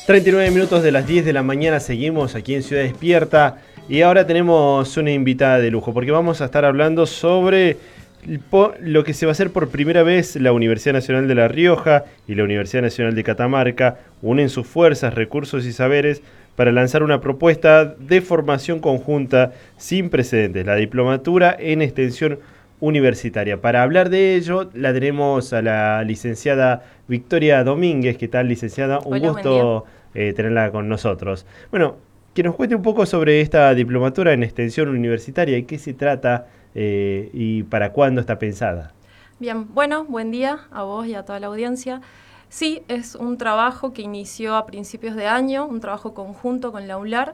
39 minutos de las 10 de la mañana, seguimos aquí en Ciudad Despierta y ahora tenemos una invitada de lujo porque vamos a estar hablando sobre lo que se va a hacer por primera vez. La Universidad Nacional de La Rioja y la Universidad Nacional de Catamarca unen sus fuerzas, recursos y saberes para lanzar una propuesta de formación conjunta sin precedentes, la diplomatura en extensión universitaria. Para hablar de ello la tenemos a la licenciada Victoria Domínguez. ¿Qué tal, licenciada? Un Hola, gusto tenerla con nosotros. Bueno, que nos cuente un poco sobre esta diplomatura en extensión universitaria y qué se trata y para cuándo está pensada. Bien, bueno, buen día a vos y a toda la audiencia. Sí, es un trabajo que inició a principios de año, un trabajo conjunto con la UNLAR,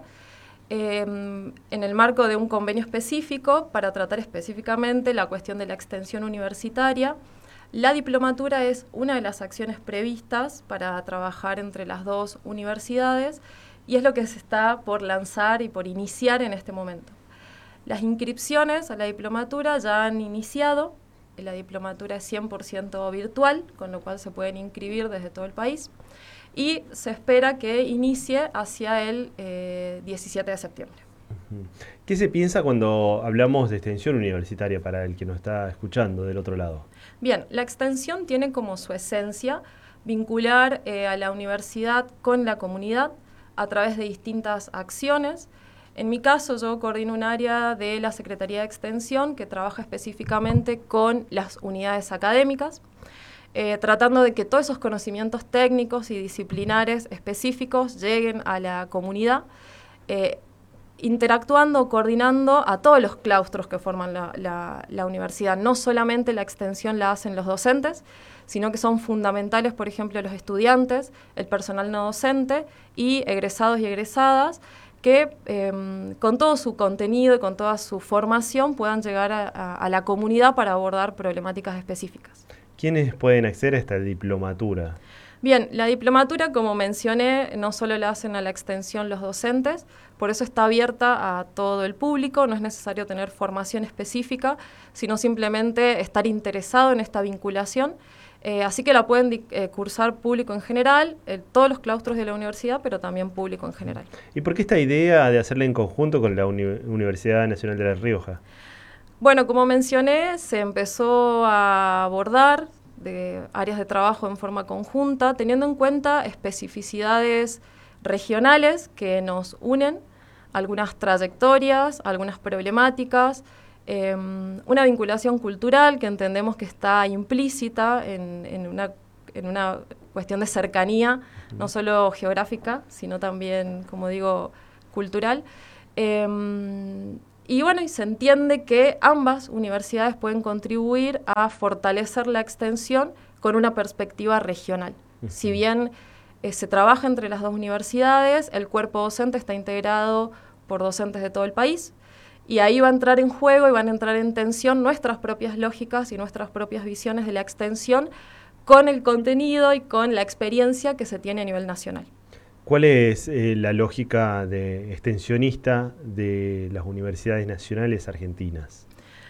en el marco de un convenio específico para tratar específicamente la cuestión de la extensión universitaria. La diplomatura es una de las acciones previstas para trabajar entre las dos universidades y es lo que se está por lanzar y por iniciar en este momento. Las inscripciones a la diplomatura ya han iniciado. La diplomatura es 100% virtual, con lo cual se pueden inscribir desde todo el país. Y se espera que inicie hacia el 17 de septiembre. ¿Qué se piensa cuando hablamos de extensión universitaria para el que nos está escuchando del otro lado? Bien, la extensión tiene como su esencia vincular a la universidad con la comunidad a través de distintas acciones. En mi caso, yo coordino un área de la Secretaría de Extensión que trabaja específicamente con las unidades académicas, tratando de que todos esos conocimientos técnicos y disciplinares específicos lleguen a la comunidad, interactuando, coordinando a todos los claustros que forman la universidad. No solamente la extensión la hacen los docentes, sino que son fundamentales, por ejemplo, los estudiantes, el personal no docente y egresados y egresadas, que con todo su contenido y con toda su formación puedan llegar a la comunidad para abordar problemáticas específicas. ¿Quiénes pueden acceder a esta diplomatura? Bien, la diplomatura, como mencioné, no solo la hacen a la extensión los docentes, por eso está abierta a todo el público, no es necesario tener formación específica, sino simplemente estar interesado en esta vinculación. Así que la pueden cursar público en general, todos los claustros de la universidad, pero también público en general. ¿Y por qué esta idea de hacerla en conjunto con la Universidad Nacional de La Rioja? Bueno, como mencioné, se empezó a abordar de áreas de trabajo en forma conjunta, teniendo en cuenta especificidades regionales que nos unen, algunas trayectorias, algunas problemáticas, una vinculación cultural que entendemos que está implícita en una cuestión de cercanía, no solo geográfica, sino también, como digo, cultural. Y bueno, y se entiende que ambas universidades pueden contribuir a fortalecer la extensión con una perspectiva regional. Si bien se trabaja entre las dos universidades, el cuerpo docente está integrado por docentes de todo el país, y ahí va a entrar en juego y van a entrar en tensión nuestras propias lógicas y nuestras propias visiones de la extensión con el contenido y con la experiencia que se tiene a nivel nacional. ¿Cuál es la lógica de extensionista de las universidades nacionales argentinas?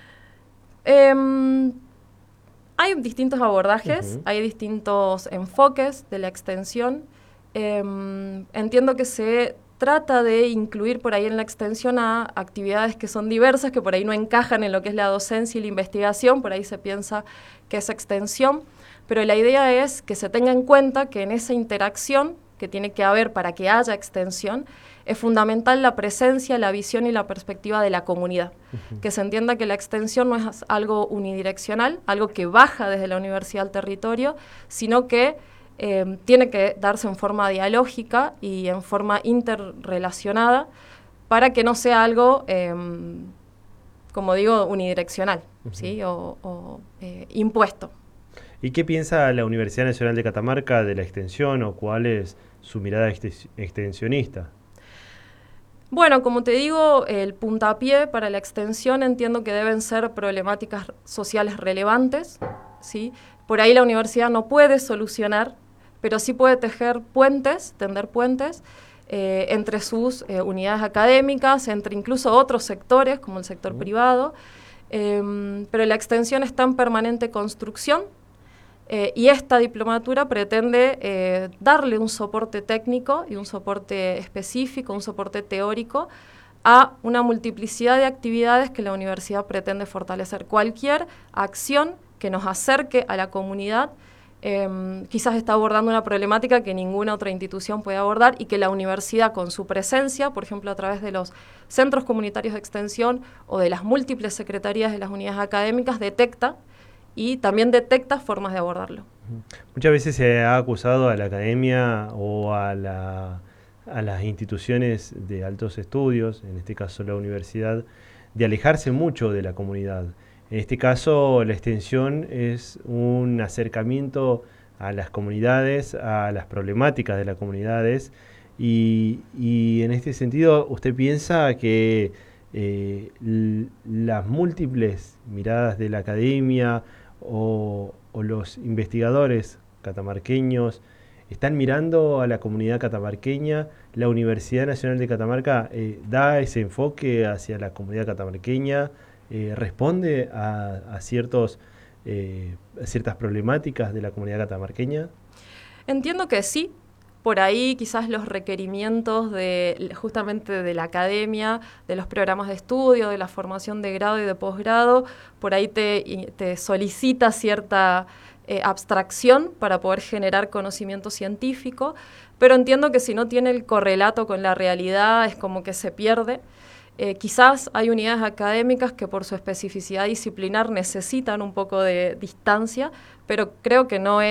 Hay distintos abordajes, hay distintos enfoques de la extensión. Entiendo que se trata de incluir por ahí en la extensión a actividades que son diversas, que por ahí no encajan en lo que es la docencia y la investigación, por ahí se piensa que es extensión, pero la idea es que se tenga en cuenta que en esa interacción que tiene que haber para que haya extensión, es fundamental la presencia, la visión y la perspectiva de la comunidad. Que se entienda que la extensión no es algo unidireccional, algo que baja desde la universidad al territorio, sino que tiene que darse en forma dialógica y en forma interrelacionada para que no sea algo, como digo, unidireccional, ¿sí? o impuesto. ¿Y qué piensa la Universidad Nacional de Catamarca de la extensión o cuál es su mirada extensionista? Bueno, como te digo, el puntapié para la extensión entiendo que deben ser problemáticas sociales relevantes, ¿sí? Por ahí la universidad no puede solucionar, pero sí puede tender puentes entre sus unidades académicas, entre incluso otros sectores, como el sector privado, pero la extensión está en permanente construcción. Y esta diplomatura pretende darle un soporte técnico y un soporte específico, un soporte teórico a una multiplicidad de actividades que la universidad pretende fortalecer. Cualquier acción que nos acerque a la comunidad quizás está abordando una problemática que ninguna otra institución puede abordar y que la universidad con su presencia, por ejemplo a través de los centros comunitarios de extensión o de las múltiples secretarías de las unidades académicas, detecta y también detecta formas de abordarlo. Muchas veces se ha acusado a la academia o a las instituciones de altos estudios, en este caso la universidad, de alejarse mucho de la comunidad. En este caso la extensión es un acercamiento a las comunidades, a las problemáticas de las comunidades y en este sentido usted piensa que las múltiples miradas de la academia o los investigadores catamarqueños están mirando a la comunidad catamarqueña. La Universidad Nacional de Catamarca da ese enfoque hacia la comunidad catamarqueña, responde a ciertas problemáticas de la comunidad catamarqueña. Entiendo que sí. Por ahí quizás los requerimientos justamente de la academia, de los programas de estudio, de la formación de grado y de posgrado, por ahí te solicita cierta abstracción para poder generar conocimiento científico, pero entiendo que si no tiene el correlato con la realidad es como que se pierde. Quizás hay unidades académicas que por su especificidad disciplinar necesitan un poco de distancia, pero creo que no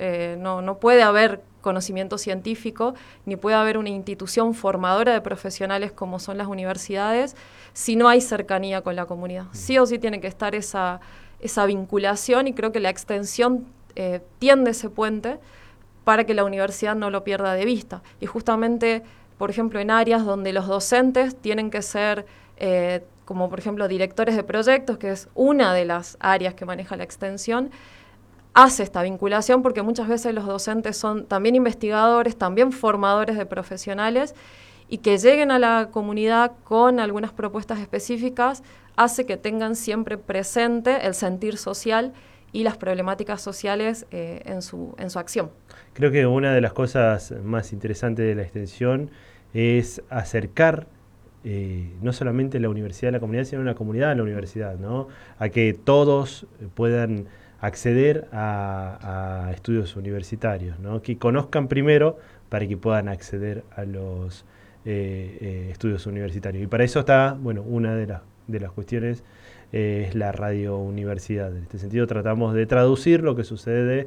puede haber conocimiento científico, ni puede haber una institución formadora de profesionales como son las universidades, si no hay cercanía con la comunidad. Sí o sí tiene que estar esa vinculación y creo que la extensión tiende ese puente para que la universidad no lo pierda de vista. Y justamente, por ejemplo, en áreas donde los docentes tienen que ser, como por ejemplo directores de proyectos, que es una de las áreas que maneja la extensión, hace esta vinculación porque muchas veces los docentes son también investigadores, también formadores de profesionales y que lleguen a la comunidad con algunas propuestas específicas hace que tengan siempre presente el sentir social y las problemáticas sociales en su acción. Creo que una de las cosas más interesantes de la extensión es acercar no solamente la universidad a la comunidad, sino la comunidad a la universidad, ¿no? A que todos puedan acceder a estudios universitarios, ¿no? Que conozcan primero para que puedan acceder a los estudios universitarios. Y para eso está, bueno, una de las cuestiones es la radio universidad. En este sentido tratamos de traducir lo que sucede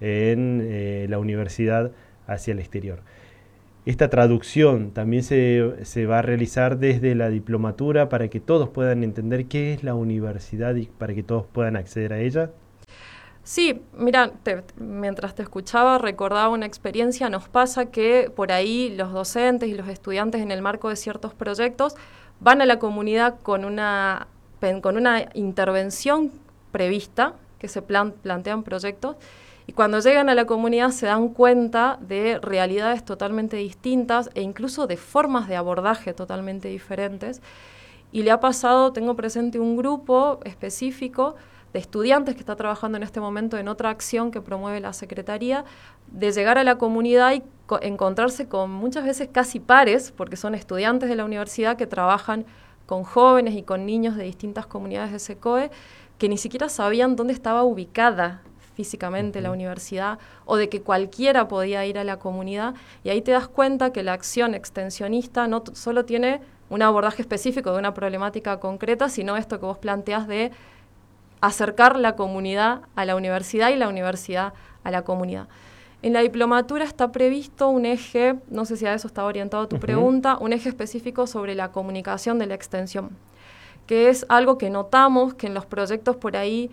en la universidad hacia el exterior. Esta traducción también se va a realizar desde la diplomatura para que todos puedan entender qué es la universidad y para que todos puedan acceder a ella. Sí, mira, mientras te escuchaba recordaba una experiencia. Nos pasa que por ahí los docentes y los estudiantes en el marco de ciertos proyectos van a la comunidad con una intervención prevista, que se plantean proyectos, y cuando llegan a la comunidad se dan cuenta de realidades totalmente distintas e incluso de formas de abordaje totalmente diferentes. Y le ha pasado, tengo presente un grupo específico de estudiantes que está trabajando en este momento en otra acción que promueve la Secretaría, de llegar a la comunidad y encontrarse con muchas veces casi pares, porque son estudiantes de la universidad que trabajan con jóvenes y con niños de distintas comunidades de SECOE, que ni siquiera sabían dónde estaba ubicada físicamente la universidad o de que cualquiera podía ir a la comunidad, y ahí te das cuenta que la acción extensionista no solo tiene un abordaje específico de una problemática concreta, sino esto que vos planteás de acercar la comunidad a la universidad y la universidad a la comunidad. En la diplomatura está previsto un eje, no sé si a eso está orientado tu pregunta, un eje específico sobre la comunicación de la extensión, que es algo que notamos que en los proyectos por ahí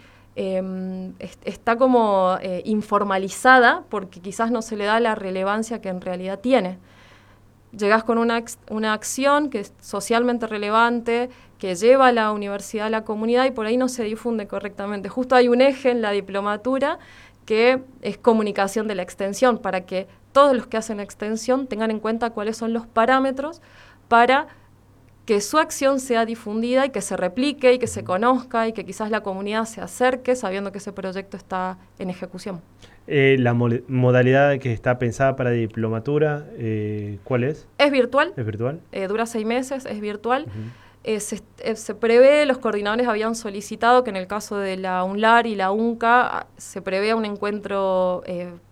está como informalizada porque quizás no se le da la relevancia que en realidad tiene. Llegás con una acción que es socialmente relevante, que lleva a la universidad a la comunidad y por ahí no se difunde correctamente. Justo hay un eje en la diplomatura que es comunicación de la extensión, para que todos los que hacen la extensión tengan en cuenta cuáles son los parámetros para que su acción sea difundida y que se replique y que se conozca y que quizás la comunidad se acerque sabiendo que ese proyecto está en ejecución. La modalidad que está pensada para diplomatura, ¿cuál es? Es virtual. ¿Es virtual? Dura 6 meses, es virtual. Se prevé, los coordinadores habían solicitado que en el caso de la UNLAR y la UNCA se prevea un encuentro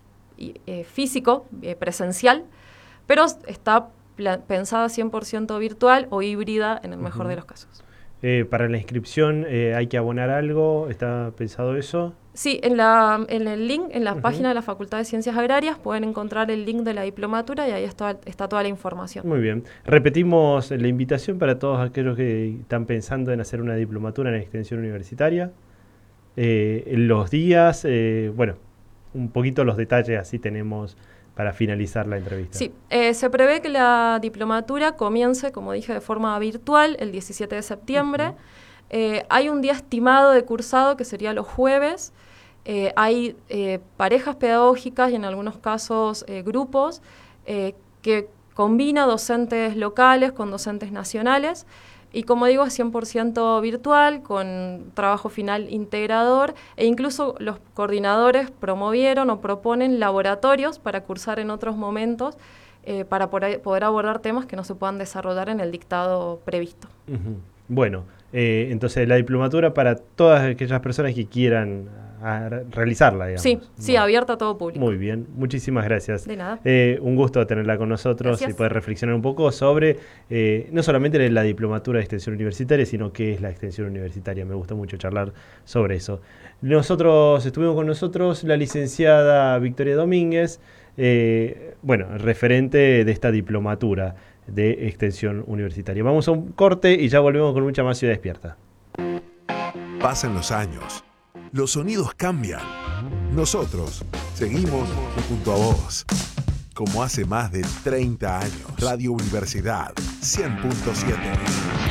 físico, presencial, pero está pensada 100% virtual o híbrida en el mejor de los casos. Para la inscripción, ¿hay que abonar algo? ¿Está pensado eso? Sí, en el link, en la página de la Facultad de Ciencias Agrarias, pueden encontrar el link de la diplomatura y ahí está toda la información. Muy bien. Repetimos la invitación para todos aquellos que están pensando en hacer una diplomatura en extensión universitaria. Los días, bueno, un poquito los detalles así tenemos para finalizar la entrevista. Sí, se prevé que la diplomatura comience, como dije, de forma virtual el 17 de septiembre. Hay un día estimado de cursado que sería los jueves. Hay parejas pedagógicas y en algunos casos grupos que combina docentes locales con docentes nacionales. Y como digo, es 100% virtual, con trabajo final integrador, e incluso los coordinadores promovieron o proponen laboratorios para cursar en otros momentos para poder abordar temas que no se puedan desarrollar en el dictado previsto. Bueno, entonces la diplomatura para todas aquellas personas que quieran realizarla, digamos. Sí, bueno, abierta a todo público. Muy bien, muchísimas gracias. De nada. Un gusto tenerla con nosotros. Gracias. Y poder reflexionar un poco sobre no solamente la diplomatura de extensión universitaria, sino qué es la extensión universitaria. Me gusta mucho charlar sobre eso. Estuvimos con nosotros la licenciada Victoria Domínguez, referente de esta diplomatura de extensión universitaria. Vamos a un corte y ya volvemos con mucha más Ciudad Despierta. Pasan los años, los sonidos cambian. Nosotros seguimos junto a vos, como hace más de 30 años. Radio Universidad 100.7.